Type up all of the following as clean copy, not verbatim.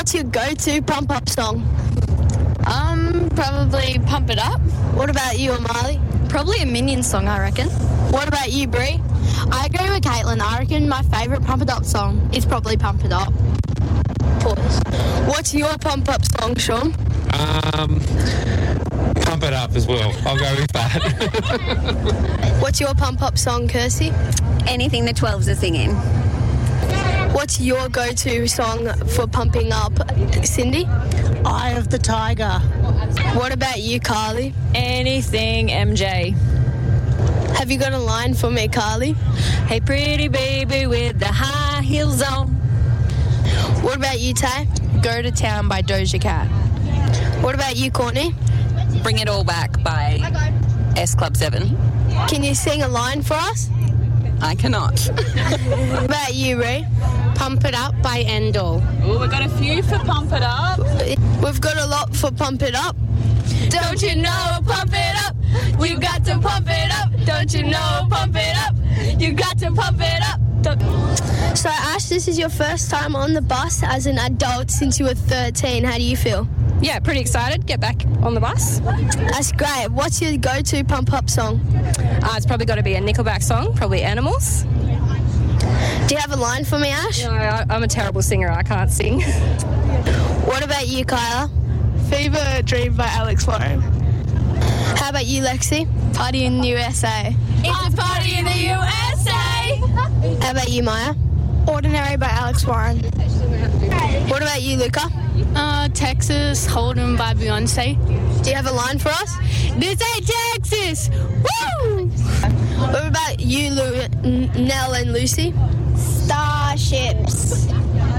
What's your go-to pump-up song? Probably Pump It Up. What about you, Amali? Probably a Minion song, I reckon. What about you, Brie? I agree with Caitlin. I reckon my favourite Pump It Up song is probably Pump It Up. Pause. What's your pump-up song, Sean? Pump It Up as well. I'll go with that. What's your pump-up song, Kirsty? Anything the 12s are singing. What's your go-to song for pumping up, Cindy? Eye of the Tiger. What about you, Carly? Anything MJ. Have you got a line for me, Carly? Hey, pretty baby with the high heels on. What about you, Tay? Go to Town by Doja Cat. What about you, Courtney? Bring It All Back by S Club 7. Can you sing a line for us? I cannot. What about you, Ree? Pump It Up by Endall. Oh, we've got a few for Pump It Up. We've got a lot for Pump It Up. Don't you know, pump it up. You got to pump it up. Don't you know, pump it up. You got to pump it up. So, Ash, this is your first time on the bus as an adult since you were 13. How do you feel? Yeah, pretty excited. Get back on the bus. That's great. What's your go-to pump-up song? It's probably got to be a Nickelback song, probably Animals. Do you have a line for me, Ash? No, I'm a terrible singer. I can't sing. What about you, Kyla? Fever Dream by Alex Lauren. How about you, Lexi? Party in the USA. It's a party in the USA. How about you, Maya? Ordinary by Alex Warren. What about you, Luca? Texas Hold'em by Beyonce. Do you have a line for us? This ain't Texas. Woo! What about you, Nell and Lucy? Starships.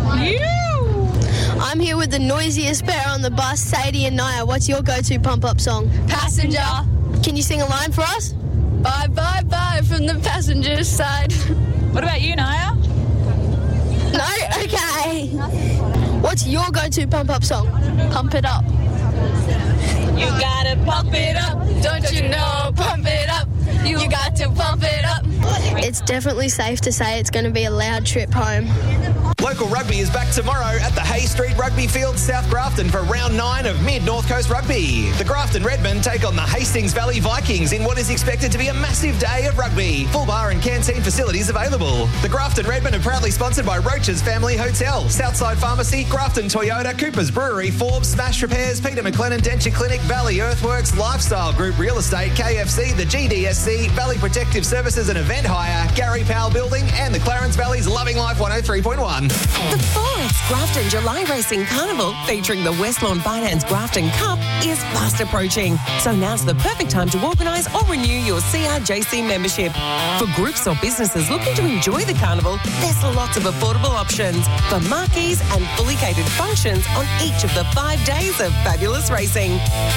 I'm here with the noisiest pair on the bus, Sadie and Naya. What's your go-to pump-up song? Passenger. Can you sing a line for us? Bye, bye, bye from the passenger side. What about you, Naya? No? Okay. What's your go-to pump-up song? Pump It Up. You gotta pump it up. Don't you know, pump it up. You got to pump it up. It's definitely safe to say it's going to be a loud trip home. Local rugby is back tomorrow at the Hay Street Rugby Field, South Grafton for round 9 of Mid-North Coast Rugby. The Grafton Redmen take on the Hastings Valley Vikings in what is expected to be a massive day of rugby. Full bar and canteen facilities available. The Grafton Redmen are proudly sponsored by Roach's Family Hotel, Southside Pharmacy, Grafton Toyota, Cooper's Brewery, Forbes, Smash Repairs, Peter McLennan Denture Clinic, Valley Earthworks, Lifestyle Group Real Estate, KFC, the GDSC, Valley Protective Services and Event Hire, Gary Powell Building and the Clarence Valley's Loving Life 103.1. The 4X Grafton July Racing Carnival, featuring the West Lawn Finance Grafton Cup, is fast approaching. So now's the perfect time to organise or renew your CRJC membership. For groups or businesses looking to enjoy the carnival, there's lots of affordable options for marquees and fully catered functions on each of the 5 days of fabulous racing.